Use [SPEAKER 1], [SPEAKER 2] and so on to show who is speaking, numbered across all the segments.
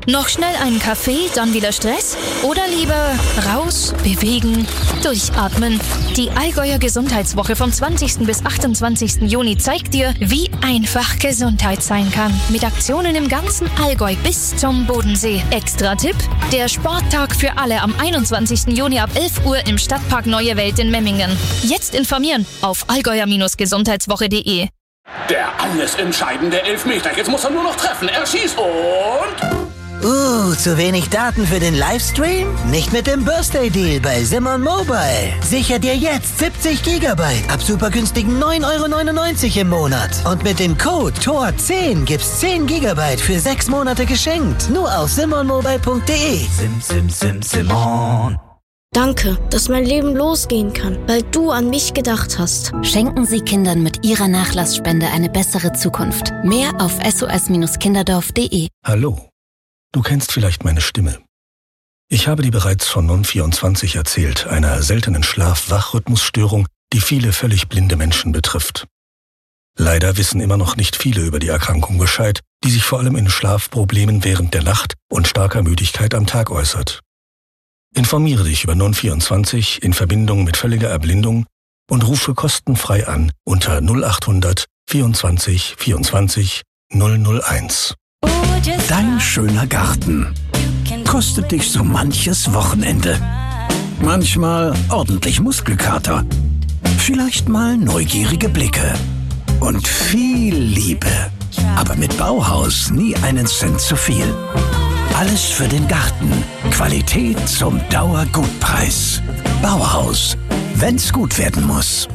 [SPEAKER 1] Noch schnell einen Kaffee, dann wieder Stress? Oder lieber raus, bewegen, durchatmen? Die Allgäuer Gesundheitswoche vom 20. bis 28. Juni zeigt dir, wie einfach Gesundheit sein kann. Mit Aktionen im ganzen Allgäu bis zum Bodensee. Extra Tipp: der Sporttag für alle am 21. Juni ab 11 Uhr im Stadtpark Neue Welt in Memmingen. Jetzt informieren auf allgäuer-gesundheitswoche.de.
[SPEAKER 2] Der alles entscheidende Elfmeter. Jetzt muss er nur noch treffen. Er schießt und...
[SPEAKER 3] zu wenig Daten für den Livestream? Nicht mit dem Birthday Deal bei Simon Mobile. Sicher dir jetzt 70 GB ab super günstigen 9,99 € im Monat. Und mit dem Code TOR10 gibt's 10 GB für 6 Monate geschenkt. Nur auf simonmobile.de. Simon.
[SPEAKER 4] Danke, dass mein Leben losgehen kann, weil du an mich gedacht hast.
[SPEAKER 5] Schenken Sie Kindern mit Ihrer Nachlassspende eine bessere Zukunft. Mehr auf sos-kinderdorf.de.
[SPEAKER 6] Hallo. Du kennst vielleicht meine Stimme. Ich habe dir bereits von Non24 erzählt, einer seltenen Schlaf-Wach-Rhythmusstörung, die viele völlig blinde Menschen betrifft. Leider wissen immer noch nicht viele über die Erkrankung Bescheid, die sich vor allem in Schlafproblemen während der Nacht und starker Müdigkeit am Tag äußert. Informiere dich über Non24 in Verbindung mit völliger Erblindung und rufe kostenfrei an unter 0800 24 24 001.
[SPEAKER 7] Dein schöner Garten kostet dich so manches Wochenende. Manchmal ordentlich Muskelkater. Vielleicht mal neugierige Blicke. Und viel Liebe. Aber mit Bauhaus nie einen Cent zu viel. Alles für den Garten. Qualität zum Dauergutpreis. Bauhaus. Wenn's gut werden muss.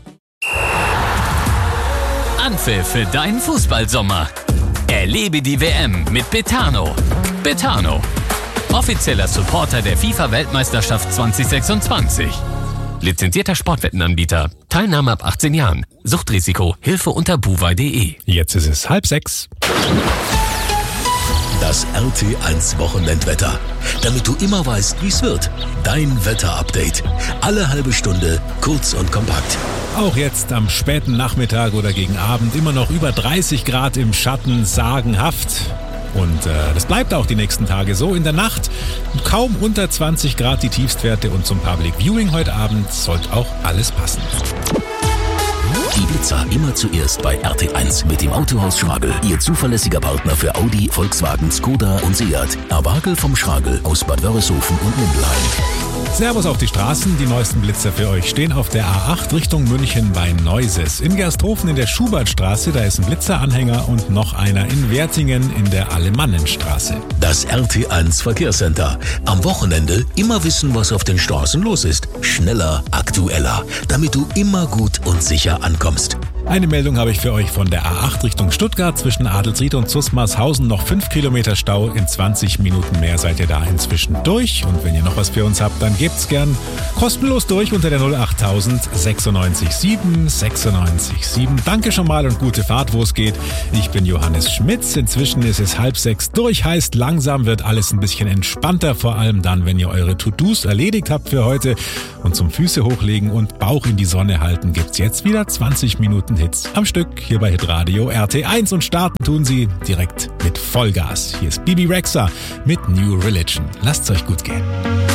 [SPEAKER 8] Anpfiff für deinen Fußballsommer. Erlebe die WM mit Betano. Betano, offizieller Supporter der FIFA-Weltmeisterschaft 2026. Lizenzierter Sportwettenanbieter. Teilnahme ab 18 Jahren. Suchtrisiko. Hilfe unter buwei.de.
[SPEAKER 9] Jetzt ist es 5:30.
[SPEAKER 10] Das RT1 Wochenendwetter. Damit du immer weißt, wie es wird. Dein Wetterupdate. Alle halbe Stunde, kurz und kompakt.
[SPEAKER 9] Auch jetzt am späten Nachmittag oder gegen Abend immer noch über 30 Grad im Schatten, sagenhaft. Und das bleibt auch die nächsten Tage so. In der Nacht kaum unter 20 Grad die Tiefstwerte und zum Public Viewing heute Abend sollte auch alles passen.
[SPEAKER 10] Die Blitzer immer zuerst bei RT1 mit dem Autohaus Schragel. Ihr zuverlässiger Partner für Audi, Volkswagen, Skoda und Seat. Erwagel vom Schragel aus Bad Wörishofen und Mindelheim.
[SPEAKER 9] Servus auf die Straßen. Die neuesten Blitzer für euch stehen auf der A8 Richtung München bei Neuses. In Gersthofen in der Schubertstraße, da ist ein Blitzeranhänger und noch einer in Wertingen in der Alemannenstraße.
[SPEAKER 10] Das RT1 Verkehrscenter. Am Wochenende immer wissen, was auf den Straßen los ist. Schneller, aktueller, damit du immer gut und sicher ankommst.
[SPEAKER 9] Eine Meldung habe ich für euch von der A8 Richtung Stuttgart. Zwischen Adelsried und Zusmarshausen noch 5 Kilometer Stau. In 20 Minuten mehr seid ihr da inzwischen durch. Und wenn ihr noch was für uns habt, dann gebt's gern kostenlos durch unter der 08000 96 7 96 7. Danke schon mal und gute Fahrt, wo es geht. Ich bin Johannes Schmitz. Inzwischen ist es 5:30 durch. Heißt, langsam wird alles ein bisschen entspannter. Vor allem dann, wenn ihr eure To-Dos erledigt habt für heute. Und zum Füße hochlegen und Bauch in die Sonne halten gibt's jetzt wieder 20 Minuten Hits am Stück hier bei Hitradio RT1 und starten tun sie direkt mit Vollgas. Hier ist Bibi Rexha mit New Religion. Lasst's euch gut gehen.